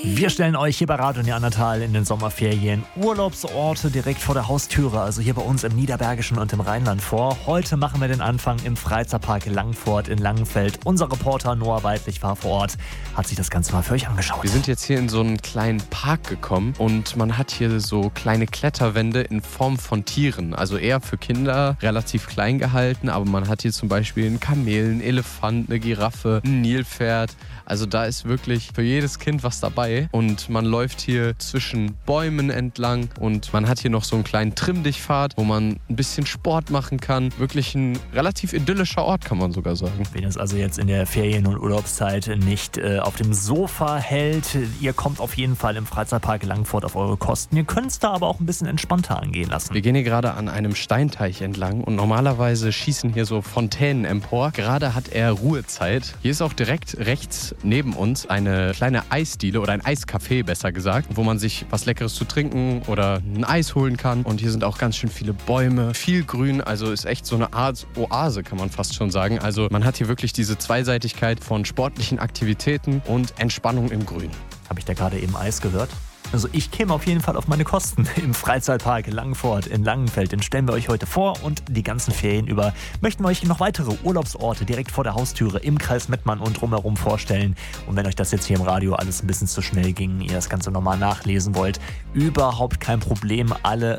Wir stellen euch hier bei Radio Neandertal in den Sommerferien Urlaubsorte direkt vor der Haustüre, also hier bei uns im Niederbergischen und im Rheinland vor. Heute machen wir den Anfang im Freizeitpark Langfort in Langenfeld. Unser Reporter Noah Weidlich war vor Ort, hat sich das Ganze mal für euch angeschaut. Wir sind jetzt hier in so einen kleinen Park gekommen und man hat hier so kleine Kletterwände in Form von Tieren. Also eher für Kinder, relativ klein gehalten, aber man hat hier zum Beispiel einen Kamel, einen Elefant, eine Giraffe, ein Nilpferd. Also da ist wirklich für jedes Kind was dabei und man läuft hier zwischen Bäumen entlang und man hat hier noch so einen kleinen Trimm-Dich-Pfad, wo man ein bisschen Sport machen kann. Wirklich ein relativ idyllischer Ort, kann man sogar sagen. Wenn es also jetzt in der Ferien- und Urlaubszeit nicht auf dem Sofa hält, ihr kommt auf jeden Fall im Freizeitpark Langfort auf eure Kosten. Ihr könnt es da aber auch ein bisschen entspannter angehen lassen. Wir gehen hier gerade an einem Steinteich entlang und normalerweise schießen hier so Fontänen empor. Gerade hat er Ruhezeit. Hier ist auch direkt rechts neben uns eine kleine Eisdiele oder ein Eiscafé, besser gesagt, wo man sich was Leckeres zu trinken oder ein Eis holen kann. Und hier sind auch ganz schön viele Bäume, viel Grün, also ist echt so eine Art Oase, kann man fast schon sagen. Also man hat hier wirklich diese Zweiseitigkeit von sportlichen Aktivitäten und Entspannung im Grün. Habe ich da gerade eben Eis gehört? Also ich käme auf jeden Fall auf meine Kosten im Freizeitpark Langfort in Langenfeld. Den stellen wir euch heute vor und die ganzen Ferien über möchten wir euch noch weitere Urlaubsorte direkt vor der Haustüre im Kreis Mettmann und drumherum vorstellen. Und wenn euch das jetzt hier im Radio alles ein bisschen zu schnell ging, ihr das Ganze nochmal nachlesen wollt, überhaupt kein Problem. Alle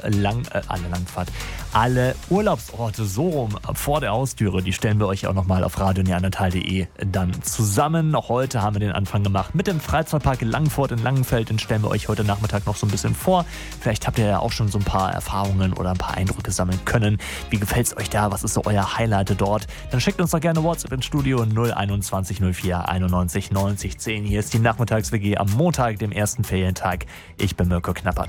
Urlaubsorte so rum vor der Haustüre, die stellen wir euch auch nochmal auf radioneandertal.de dann zusammen. Noch heute haben wir den Anfang gemacht mit dem Freizeitpark Langfort in Langenfeld. Den stellen wir euch heute Nachmittag noch so ein bisschen vor. Vielleicht habt ihr ja auch schon so ein paar Erfahrungen oder ein paar Eindrücke sammeln können. Wie gefällt es euch da? Was ist so euer Highlight dort? Dann schickt uns doch gerne WhatsApp ins Studio 021 04 91 90 10. Hier ist die Nachmittags-WG am Montag, dem ersten Ferientag. Ich bin Mirko Knappert.